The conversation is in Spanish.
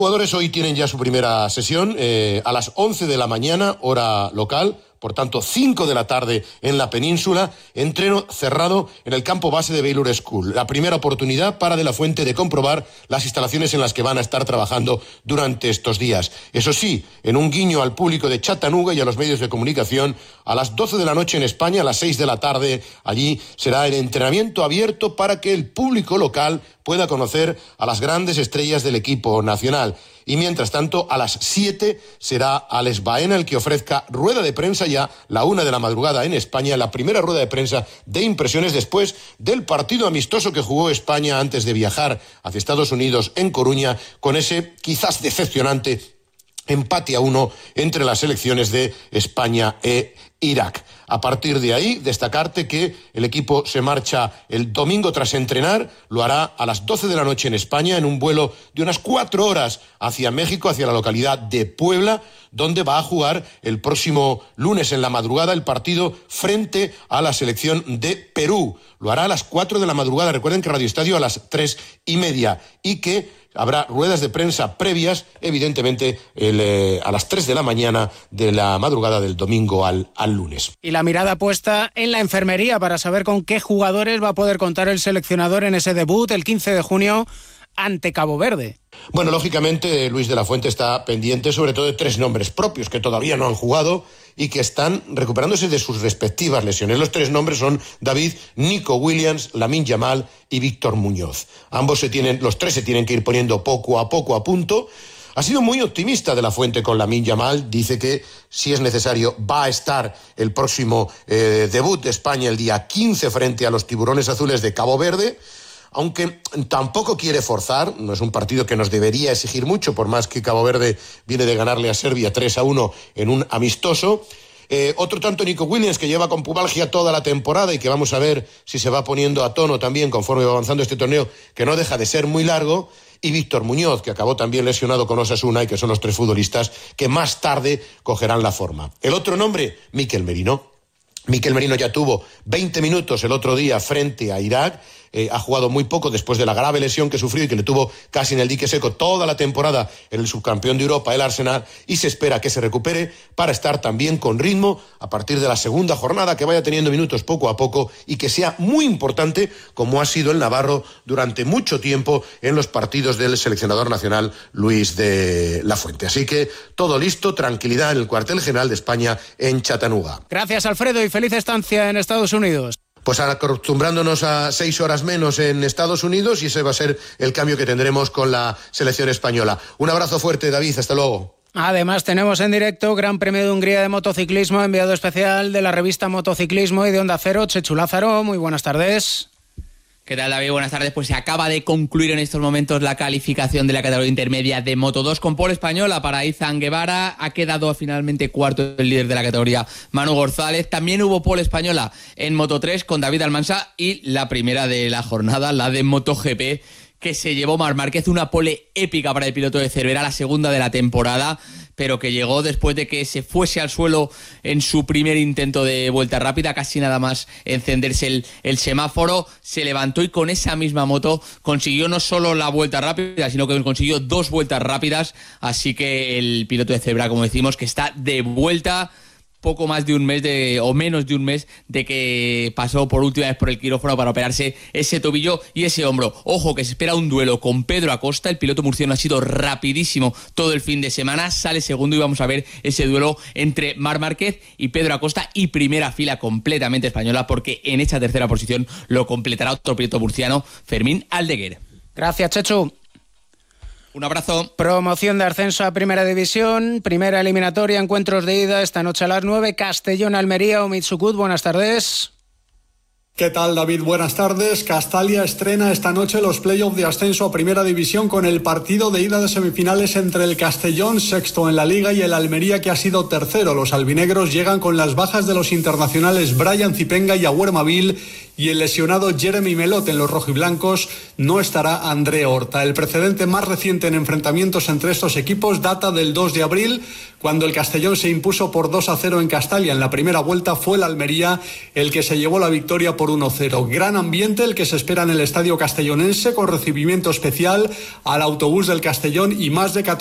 Jugadores hoy tienen ya su primera sesión a las 11 de la mañana, hora local, por tanto 5 de la tarde en la península, entreno cerrado en el campo base de Baylor School. La primera oportunidad para De la Fuente de comprobar las instalaciones en las que van a estar trabajando durante estos días. Eso sí, en un guiño al público de Chattanooga y a los medios de comunicación, a las 12 de la noche en España, a las 6 de la tarde, allí será el entrenamiento abierto para que el público local pueda conocer a las grandes estrellas del equipo nacional. Y mientras tanto, a las 7 será Alex Baena el que ofrezca rueda de prensa ya, la 1 de la madrugada en España, la primera rueda de prensa de impresiones después del partido amistoso que jugó España antes de viajar hacia Estados Unidos en Coruña, con ese quizás decepcionante empate a 1 entre las selecciones de España e Irak. A partir de ahí, destacarte que el equipo se marcha el domingo tras entrenar, lo hará a las 12 de la noche en España, en un vuelo de unas 4 horas hacia México, hacia la localidad de Puebla, donde va a jugar el próximo lunes en la madrugada el partido frente a la selección de Perú. Lo hará a las 4 de la madrugada, recuerden que Radio Estadio a las 3:30, y que habrá ruedas de prensa previas, evidentemente, a las 3 de la mañana de la madrugada del domingo al lunes. Y la mirada puesta en la enfermería para saber con qué jugadores va a poder contar el seleccionador en ese debut el 15 de junio ante Cabo Verde. Bueno, lógicamente Luis de la Fuente está pendiente sobre todo de 3 nombres propios que todavía no han jugado y que están recuperándose de sus respectivas lesiones. Los 3 nombres son David, Nico Williams, Lamine Yamal y Víctor Muñoz. Los 3 se tienen que ir poniendo poco a poco a punto. Ha sido muy optimista de la Fuente con Lamine Yamal. Dice que, si es necesario, va a estar el próximo debut de España el día 15 frente a los Tiburones Azules de Cabo Verde. Aunque tampoco quiere forzar, no es un partido que nos debería exigir mucho, por más que Cabo Verde viene de ganarle a Serbia 3-1 en un amistoso. Otro tanto Nico Williams, que lleva con pubalgia toda la temporada y que vamos a ver si se va poniendo a tono también conforme va avanzando este torneo, que no deja de ser muy largo. Y Víctor Muñoz, que acabó también lesionado con Osasuna, y que son los 3 futbolistas que más tarde cogerán la forma. El otro nombre, Mikel Merino. Mikel Merino ya tuvo 20 minutos el otro día frente a Irak. Ha jugado muy poco después de la grave lesión que sufrió y que le tuvo casi en el dique seco toda la temporada en el subcampeón de Europa, el Arsenal, y se espera que se recupere para estar también con ritmo a partir de la segunda jornada, que vaya teniendo minutos poco a poco y que sea muy importante, como ha sido el navarro durante mucho tiempo en los partidos del seleccionador nacional Luis de la Fuente. Así que todo listo, tranquilidad en el cuartel general de España en Chattanooga. Gracias, Alfredo, y feliz estancia en Estados Unidos. Pues acostumbrándonos a 6 horas menos en Estados Unidos, y ese va a ser el cambio que tendremos con la selección española. Un abrazo fuerte, David, hasta luego. Además, tenemos en directo Gran Premio de Hungría de motociclismo, enviado especial de la revista Motociclismo y de Onda Cero, Chechu Lázaro. Muy buenas tardes. ¿Qué tal, David? Buenas tardes. Pues se acaba de concluir en estos momentos la calificación de la categoría intermedia de Moto2 con pole española para Izan Guevara. Ha quedado finalmente cuarto el líder de la categoría, Manu González. También hubo pole española en Moto3 con David Almansa, y la primera de la jornada, la de MotoGP, que se llevó Marc Márquez, una pole épica para el piloto de Cervera, la segunda de la temporada, pero que llegó después de que se fuese al suelo en su primer intento de vuelta rápida, casi nada más encenderse el semáforo, se levantó y con esa misma moto consiguió no solo la vuelta rápida, sino que consiguió 2 vueltas rápidas, así que el piloto de Cervera, como decimos, que está de vuelta, poco más de un mes o menos de un mes de que pasó por última vez por el quirófano para operarse ese tobillo y ese hombro. Ojo, que se espera un duelo con Pedro Acosta. El piloto murciano ha sido rapidísimo todo el fin de semana, sale segundo y vamos a ver ese duelo entre Marc Márquez y Pedro Acosta, y primera fila completamente española, porque en esa tercera posición lo completará otro piloto murciano, Fermín Aldeguer. Gracias, Chechu. Un abrazo. Promoción de ascenso a Primera División, primera eliminatoria, encuentros de ida esta noche a las 9, Castellón-Almería, Omid Sucut, buenas tardes. ¿Qué tal, David? Buenas tardes. Castalia estrena esta noche los playoffs de ascenso a Primera División con el partido de ida de semifinales entre el Castellón, sexto en la Liga, y el Almería, que ha sido tercero. Los albinegros llegan con las bajas de los internacionales Brian Zipenga y Agüer Mabil, y el lesionado Jeremy Melot. En los rojiblancos no estará André Horta. El precedente más reciente en enfrentamientos entre estos equipos data del 2 de abril, cuando el Castellón se impuso por 2-0 en Castalia. En la primera vuelta fue el Almería el que se llevó la victoria por 1-0. Gran ambiente el que se espera en el estadio castellonense, con recibimiento especial al autobús del Castellón y más de 14